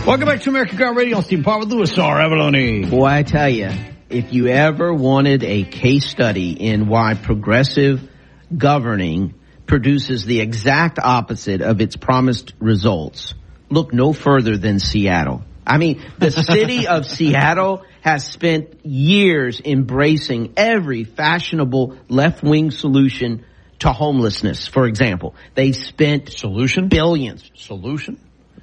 Welcome back to American Car Radio. Steve Parr with Louis R. Avalone. Boy, I tell you, if you ever wanted a case study in why progressive governing produces the exact opposite of its promised results, look no further than Seattle. I mean, the city of Seattle has spent years embracing every fashionable left-wing solution to homelessness, for example. They spent billions. Solution?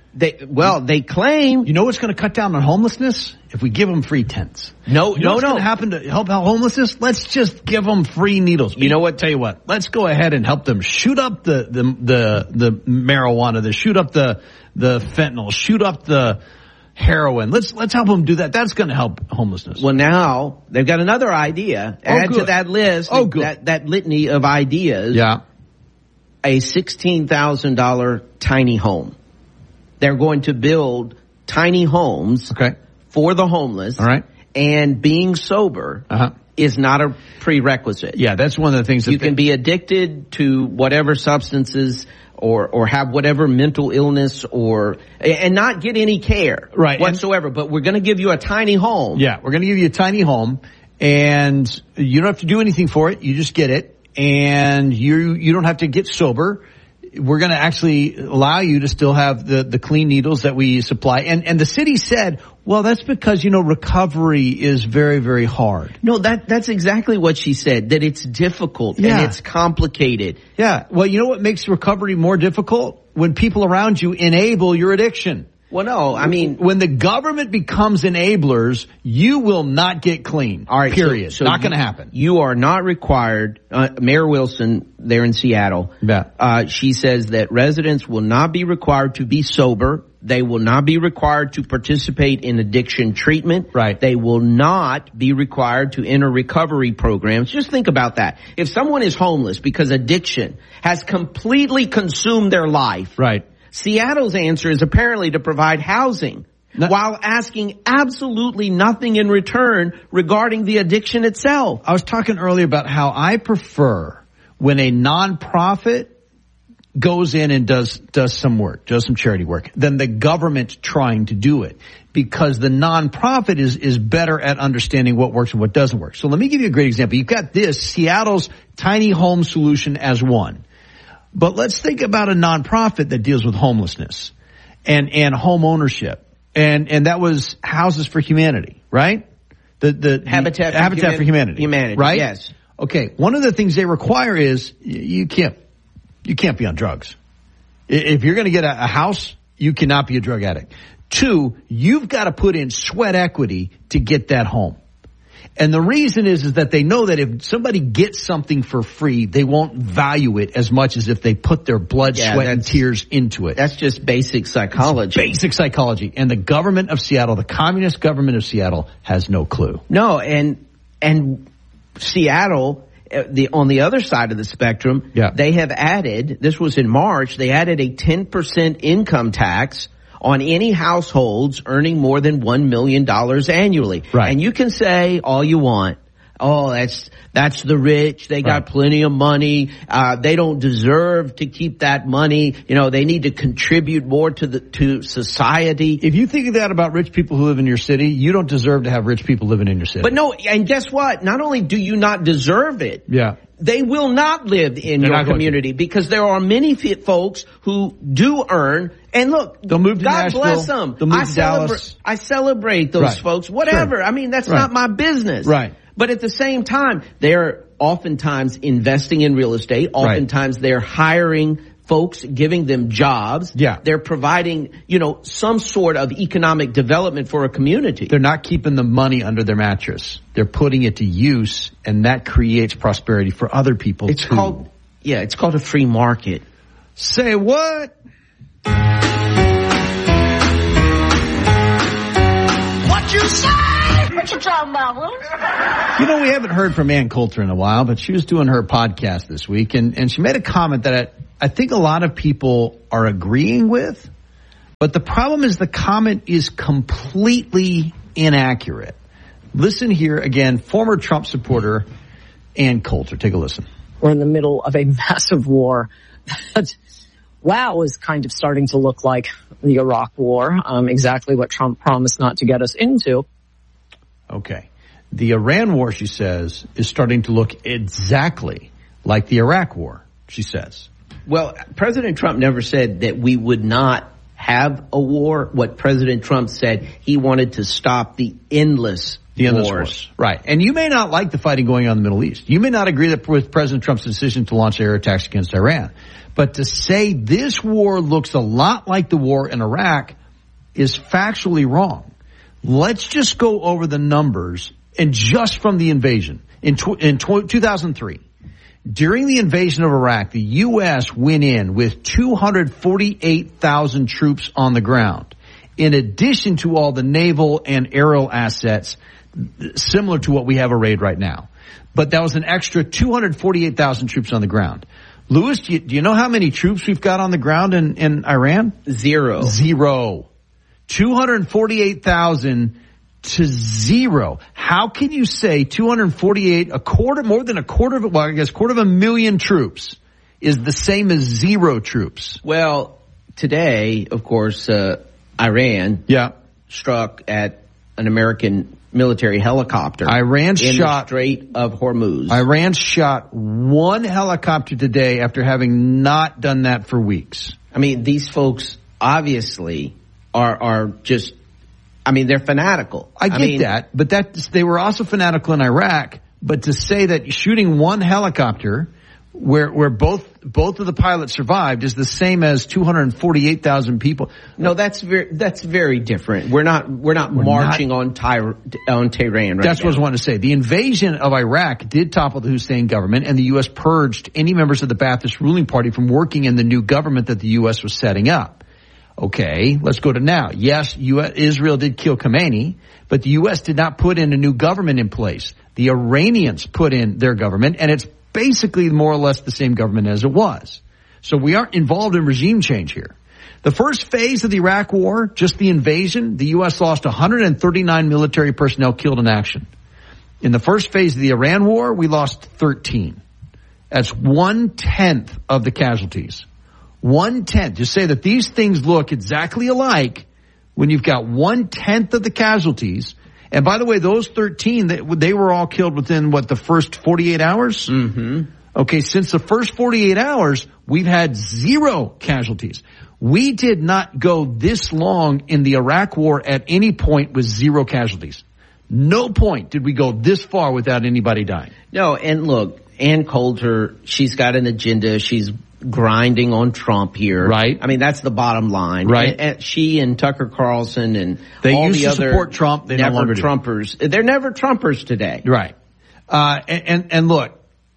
They claim. You know what's going to cut down on homelessness? If we give them free tents. No. What's going to happen to help out homelessness? Let's just give them free needles. You know what? Tell you what. Let's go ahead and help them shoot up the marijuana, shoot up the fentanyl, shoot up the heroin. Let's help them do that. That's going to help homelessness. Well, now they've got another idea. Add to that list. That litany of ideas. Yeah. A $16,000 tiny home. They're going to build tiny homes for the homeless. All right. And being sober is not a prerequisite. Yeah, that's one of the things that you can be addicted to whatever substances or have whatever mental illness and not get any care whatsoever. But we're going to give you a tiny home. Yeah, we're going to give you a tiny home, and you don't have to do anything for it. You just get it, and you don't have to get sober. We're going to actually allow you to still have the clean needles that we supply. And the city said, well, that's because, recovery is very, very hard. No, that's exactly what she said, that it's difficult and it's complicated. Yeah. Well, you know what makes recovery more difficult? When people around you enable your addiction. Well, no, I mean, when the government becomes enablers, you will not get clean. All right. Period. So not going to happen. You are not required. Mayor Wilson there in Seattle. Yeah. She says that residents will not be required to be sober. They will not be required to participate in addiction treatment. Right. They will not be required to enter recovery programs. Just think about that. If someone is homeless because addiction has completely consumed their life. Right. Seattle's answer is apparently to provide housing while asking absolutely nothing in return regarding the addiction itself. I was talking earlier about how I prefer when a nonprofit goes in and does some work, does some charity work, than the government trying to do it. Because the nonprofit is better at understanding what works and what doesn't work. So let me give you a great example. You've got Seattle's tiny home solution as one. But let's think about a nonprofit that deals with homelessness and home ownership. And that was Houses for Humanity, right? The Habitat for Humanity. Right? Yes. Okay. One of the things they require is you can't be on drugs. If you're going to get a house, you cannot be a drug addict. 2, you've got to put in sweat equity to get that home. And the reason is that they know that if somebody gets something for free, they won't value it as much as if they put their blood, sweat, and tears into it. That's just basic psychology. Basic psychology. And the government of Seattle, the communist government of Seattle, has no clue. No, and Seattle, on the other side of the spectrum, they have added, this was in March, they added a 10% income tax on any households earning more than $1 million annually. Right. And you can say all you want. Oh, that's the rich. They got plenty of money. They don't deserve to keep that money. They need to contribute more to society. If you think of that about rich people who live in your city, you don't deserve to have rich people living in your city. But no, and guess what? Not only do you not deserve it. Yeah. They will not live in your community because there are many folks who do earn. And look, they'll move to God Nashville, bless them. They'll move to Dallas. I celebrate those folks. Whatever. Sure. I mean, that's not my business. Right. But at the same time, they're oftentimes investing in real estate. Oftentimes they're hiring folks, giving them jobs. Yeah. They're providing, some sort of economic development for a community. They're not keeping the money under their mattress. They're putting it to use, and that creates prosperity for other people it's called a free market. Say what? What you say? What you talking about, Will? We haven't heard from Ann Coulter in a while, but she was doing her podcast this week, and she made a comment that I think a lot of people are agreeing with, but the problem is the comment is completely inaccurate. Listen here again, former Trump supporter Ann Coulter. Take a listen. We're in the middle of a massive war that wow, is kind of starting to look like the Iraq War, exactly what Trump promised not to get us into. Okay. The Iran war, she says, is starting to look exactly like the Iraq war, she says. Well, President Trump never said that we would not have a war. What President Trump said, he wanted to stop the endless wars. Right. And you may not like the fighting going on in the Middle East. You may not agree with President Trump's decision to launch air attacks against Iran. But to say this war looks a lot like the war in Iraq is factually wrong. Let's just go over the numbers, and just from the invasion. In 2003, during the invasion of Iraq, the U.S. went in with 248,000 troops on the ground, in addition to all the naval and aerial assets similar to what we have arrayed right now. But that was an extra 248,000 troops on the ground. Lewis, do you know how many troops we've got on the ground in Iran? Zero. 248,000 to zero. How can you say 248, more than a quarter of a million troops is the same as zero troops? Well, today, of course, Iran struck at an American military helicopter in the Strait of Hormuz. Iran shot one helicopter today after having not done that for weeks. I mean, these folks obviously are just, I mean, they're fanatical. I get that, but they were also fanatical in Iraq. But to say that shooting one helicopter where both of the pilots survived is the same as 248,000 people. No, that's very different. We're not marching on Tehran right That's now. what I wanted to say. The invasion of Iraq did topple the Hussein government, and the U.S. purged any members of the Ba'athist ruling party from working in the new government that the U.S. was setting up. Okay, let's go to now. Yes, Israel did kill Khamenei, but the U.S. did not put in a new government in place. The Iranians put in their government, and it's basically more or less the same government as it was. So we aren't involved in regime change here. The first phase of the Iraq war, just the invasion, the U.S. lost 139 military personnel killed in action. In the first phase of the Iran war, we lost 13. That's 1/10 of the casualties. 1/10. Just say that these things look exactly alike when you've got 1/10 of the casualties. And by the way, those 13, they were all killed within, the first 48 hours? Mm-hmm. Okay, since the first 48 hours, we've had zero casualties. We did not go this long in the Iraq war at any point with zero casualties. No point did we go this far without anybody dying. No, and look, Ann Coulter, she's got an agenda. She's grinding on Trump here. Right. I mean, that's the bottom line. Right. And she and Tucker Carlson and they all used the to other support Trump. They never no longer Trumpers. They're never Trumpers today. Right. And look,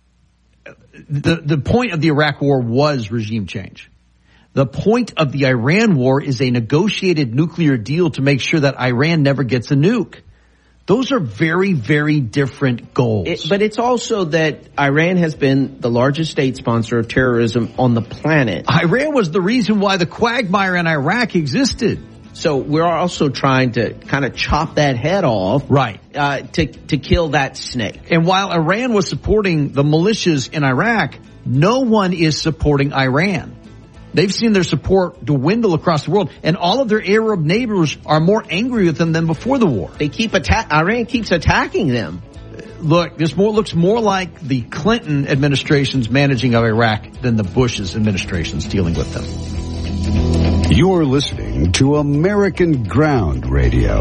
the point of the Iraq war was regime change. The point of the Iran war is a negotiated nuclear deal to make sure that Iran never gets a nuke. Those are very, very different goals. But it's also that Iran has been the largest state sponsor of terrorism on the planet. Iran was the reason why the quagmire in Iraq existed. So we're also trying to kind of chop that head off. Right. To kill that snake. And while Iran was supporting the militias in Iraq, no one is supporting Iran. They've seen their support dwindle across the world, and all of their Arab neighbors are more angry with them than before the war. Iran keeps attacking them. Look, this looks more like the Clinton administration's managing of Iraq than the Bush's administration's dealing with them. You're listening to American Ground Radio.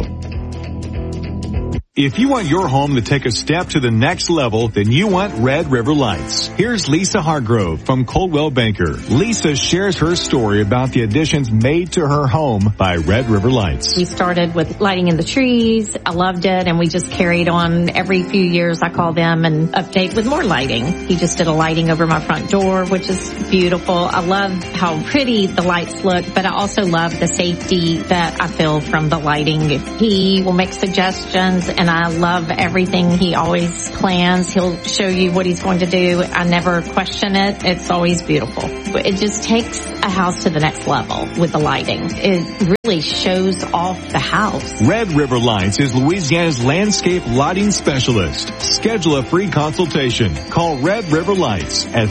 If you want your home to take a step to the next level, then you want Red River Lights. Here's Lisa Hargrove from Coldwell Banker. Lisa shares her story about the additions made to her home by Red River Lights. We started with lighting in the trees. I loved it, and we just carried on. Every few years I call them and update with more lighting. He just did a lighting over my front door, which is beautiful. I love how pretty the lights look, but I also love the safety that I feel from the lighting. He will make suggestions, and and I love everything he always plans. He'll show you what he's going to do. I never question it. It's always beautiful. It just takes a house to the next level with the lighting. It really shows off the house. Red River Lights is Louisiana's landscape lighting specialist. Schedule a free consultation. Call Red River Lights at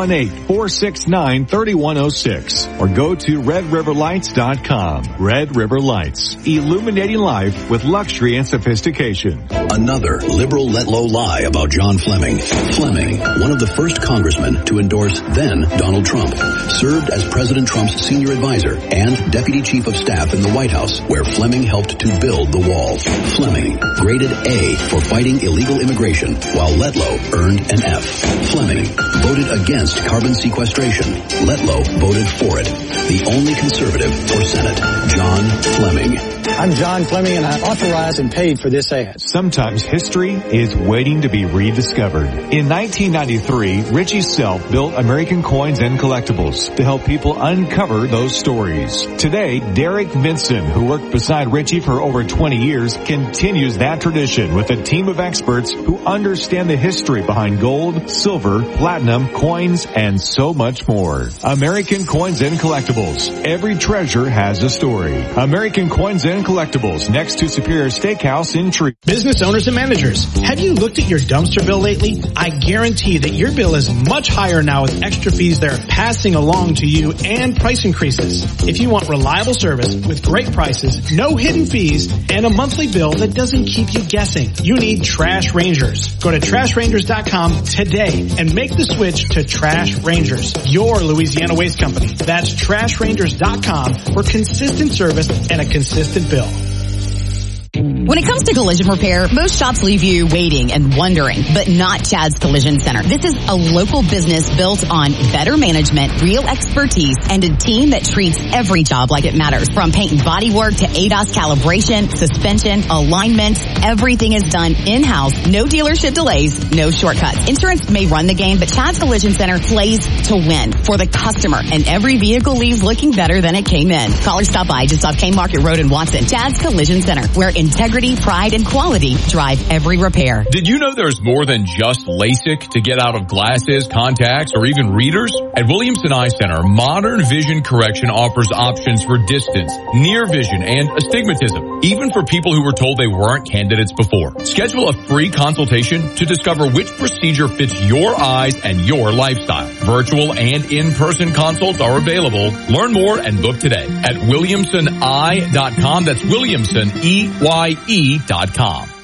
318-469-3106 or go to redriverlights.com. Red River Lights, illuminating life with luxury and sophistication. Another liberal let-low lie about John Fleming. Fleming, one of the first congressmen to endorse then Donald Trump, served as President Trump's senior advisor and deputy chief of staff in the White House, where Fleming helped to build the wall. Fleming, graded A for fighting illegal immigration, while Letlow earned an F. Fleming voted against carbon sequestration. Letlow voted for it. The only conservative for Senate, John Fleming. I'm John Fleming, and I authorized and paid for this ad. Sometimes history is waiting to be rediscovered. In 1993, Richie Self built American Coins and Collectibles to help people uncover those stories. Today, Derek Vinson, who worked beside Richie for over 20 years, continues that tradition with a team of experts who understand the history behind gold, silver, platinum, coins, and so much more. American Coins and Collectibles. Every treasure has a story. American Coins and Collectibles, next to Superior Steakhouse in Tree. Business owners and managers, have you looked at your dumpster bill lately? I guarantee that your bill is much higher now with extra fees they're passing along to you and price increases. If you want reliable service with great prices, no hidden fees, and a monthly bill that doesn't keep you guessing, you need Trash Rangers. Go to TrashRangers.com today and make the switch to Trash Rangers, your Louisiana waste company. That's TrashRangers.com for consistent service and a consistent bill. When it comes to collision repair, most shops leave you waiting and wondering, but not Chad's Collision Center. This is a local business built on better management, real expertise, and a team that treats every job like it matters. From paint and body work to ADAS calibration, suspension, alignment, everything is done in-house. No dealership delays, no shortcuts. Insurance may run the game, but Chad's Collision Center plays to win for the customer, and every vehicle leaves looking better than it came in. Call or stop by just off K Market Road in Watson. Chad's Collision Center, where integrity, pride, and quality drive every repair. Did you know there's more than just LASIK to get out of glasses, contacts, or even readers? At Williamson Eye Center, modern vision correction offers options for distance, near vision, and astigmatism, even for people who were told they weren't candidates before. Schedule a free consultation to discover which procedure fits your eyes and your lifestyle. Virtual and in-person consults are available. Learn more and book today at WilliamsonEye.com. That's Williamson, EYE.com.